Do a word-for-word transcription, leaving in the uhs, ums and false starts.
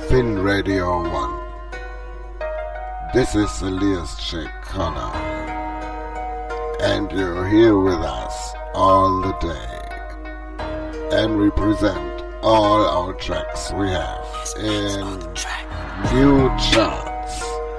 Fin Radio One. This is Elias J. Connor, and you're here with us all the day, and we present all our tracks we have in new chart.